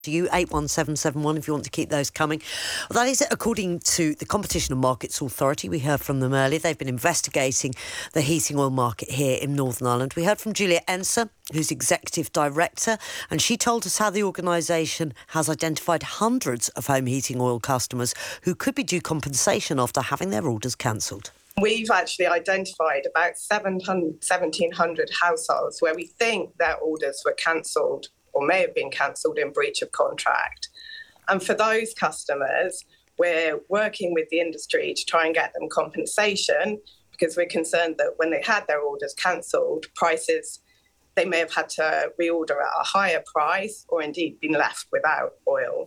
to you, 81771, if you want to keep those coming. Well, that is according to the Competition and Markets Authority. We heard from them earlier. They've been investigating the heating oil market here in Northern Ireland. We heard from Julia Enser, who's Executive Director, and she told us how the organisation has identified hundreds of home heating oil customers who could be due compensation after having their orders cancelled. We've actually identified about 1,700 households where we think their orders were cancelled or may have been cancelled in breach of contract. And for those customers, we're working with the industry to try and get them compensation, because we're concerned that when they had their orders cancelled, prices, they may have had to reorder at a higher price or indeed been left without oil.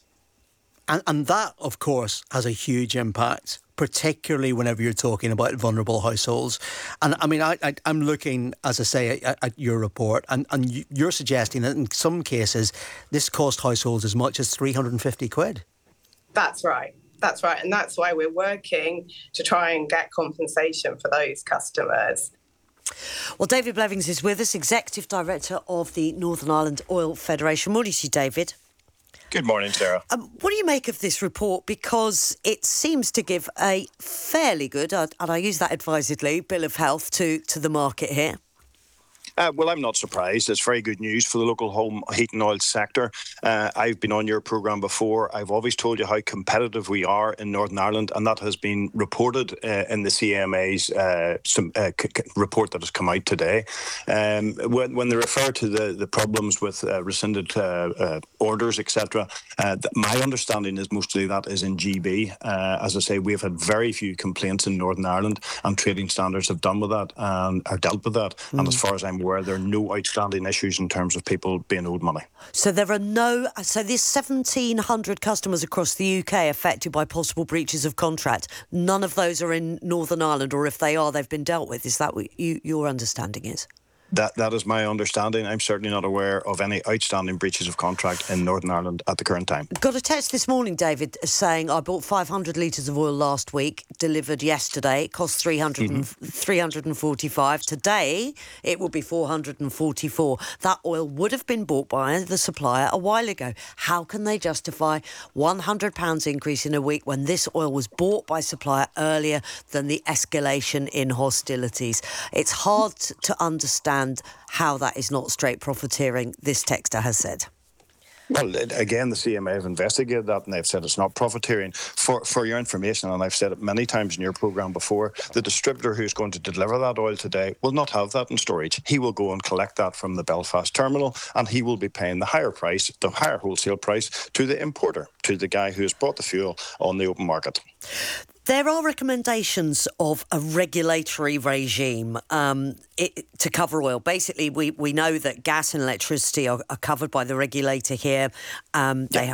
And that, of course, has a huge impact, particularly whenever you're talking about vulnerable households. And I mean, I'm looking, as I say, at your report, and you're suggesting that in some cases this cost households as much as 350 quid. That's right. That's right. And that's why we're working to try and get compensation for those customers. Well, David Blevins is with us, Executive Director of the Northern Ireland Oil Federation. Morning to you, David. Good morning, Sarah. What do you make of this report? Because it seems to give a fairly good, and I use that advisedly, bill of health to the market here. Well, I'm not surprised. It's very good news for the local home heating oil sector. I've been on your programme before. I've always told you how competitive we are in Northern Ireland, and that has been reported in the CMA's report that has come out today. When they refer to the problems with rescinded orders, etc., my understanding is mostly that is in GB. As I say, we've had very few complaints in Northern Ireland, and trading standards have done with that and are dealt with that. And as far as I'm aware, there are no outstanding issues in terms of people being owed money. So there are there's 1,700 customers across the UK affected by possible breaches of contract. None of those are in Northern Ireland, or if they are, they've been dealt with. Is that what your understanding is? That is my understanding. I'm certainly not aware of any outstanding breaches of contract in Northern Ireland at the current time. Got a text this morning, David, saying I bought 500 litres of oil last week, delivered yesterday. It cost 345. Today, it will be 444. That oil would have been bought by the supplier a while ago. How can they justify £100 increase in a week when this oil was bought by supplier earlier than the escalation in hostilities? It's hard to understand how that is not straight profiteering, this texter has said. Well, again, the CMA have investigated that, and they've said it's not profiteering. For your information, and I've said it many times in your programme before, the distributor who's going to deliver that oil today will not have that in storage. He will go and collect that from the Belfast terminal, and he will be paying the higher price, the higher wholesale price, to the importer, to the guy who has bought the fuel on the open market. There are recommendations of a regulatory regime to cover oil. Basically, we know that gas and electricity are covered by the regulator here. They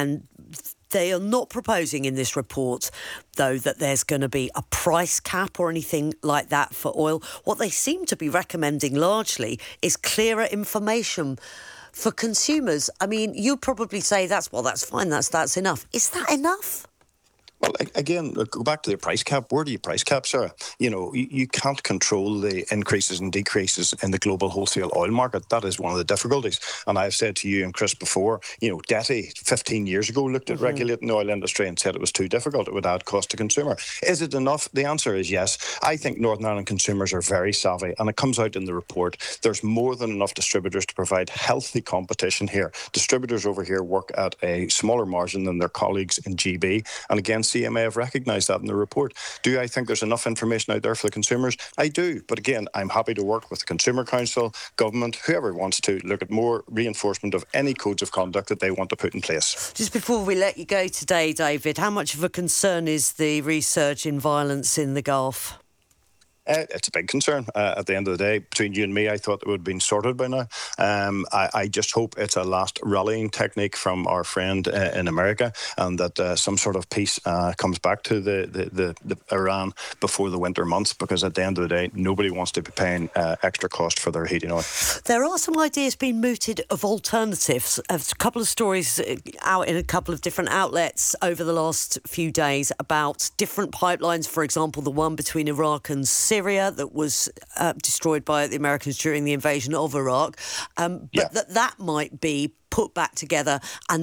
are not proposing in this report, though, that there's going to be a price cap or anything like that for oil. What they seem to be recommending largely is clearer information for consumers. I mean, you probably say that's fine, that's enough. Is that enough? Well, again, go back to the price cap. Where do you price cap, Sarah? You know, you can't control the increases and decreases in the global wholesale oil market. That is one of the difficulties. And I've said to you and Chris before, DETI 15 years ago looked at regulating the oil industry and said it was too difficult. It would add cost to consumer. Is it enough? The answer is yes. I think Northern Ireland consumers are very savvy, and it comes out in the report. There's more than enough distributors to provide healthy competition here. Distributors over here work at a smaller margin than their colleagues in GB. And again, CMA have recognised that in the report. Do I think there's enough information out there for the consumers? I do. But again, I'm happy to work with the Consumer Council, government, whoever wants to look at more reinforcement of any codes of conduct that they want to put in place. Just before we let you go today, David, how much of a concern is the resurge in violence in the Gulf? It's a big concern. At the end of the day, between you and me, I thought it would have been sorted by now. I just hope it's a last rallying technique from our friend in America, and that some sort of peace comes back to the Iran before the winter months, because at the end of the day, nobody wants to be paying extra cost for their heating oil. There are some ideas being mooted of alternatives. A couple of stories out in a couple of different outlets over the last few days about different pipelines, for example, the one between Iraq and Syria, Syria that was destroyed by the Americans during the invasion of Iraq, but that might be put back together and